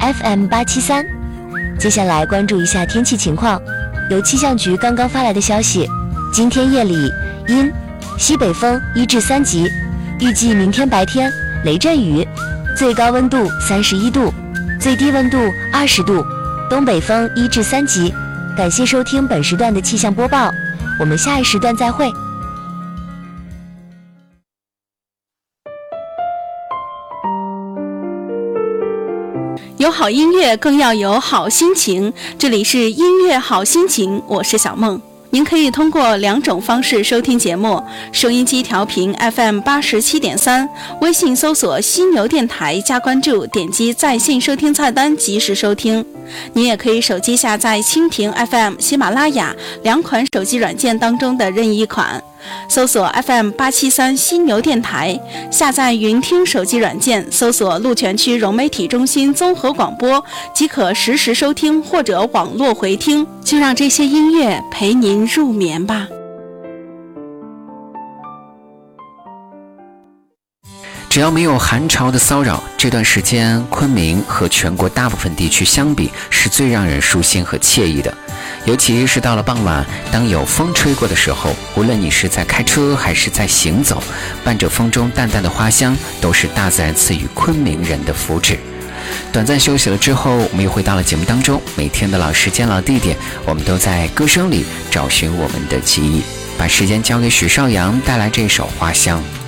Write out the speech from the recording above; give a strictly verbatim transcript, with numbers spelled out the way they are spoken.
F M 八七三。接下来关注一下天气情况，由气象局刚刚发来的消息，今天夜里阴，西北风一至三级，预计明天白天雷阵雨，最高温度三十一度，最低温度二十度，东北风一至三级。感谢收听本时段的气象播报，我们下一时段再会。 有好音乐更要有好心情，这里是音乐好心情，我是小梦。您可以通过两种方式收听节目，收音机调频 F M 八十七点三，微信搜索犀牛电台加关注，点击在线收听菜单及时收听。您也可以手机下载蜻蜓 F M、喜马拉雅两款手机软件当中的任意一款，搜索 F M 八七三犀牛电台，下载云听手机软件，搜索鹿泉区融媒体中心综合广播，即可实时收听或者网络回听。就让这些音乐陪您入眠吧。 只要没有寒潮的骚扰，这段时间昆明和全国大部分地区相比是最让人舒心和惬意的。尤其是到了傍晚，当有风吹过的时候，无论你是在开车还是在行走，伴着风中淡淡的花香，都是大自然赐予昆明人的福祉。短暂休息了之后，我们又回到了节目当中，每天的老时间老地点，我们都在歌声里找寻我们的记忆。把时间交给许绍洋，带来这首《花香》。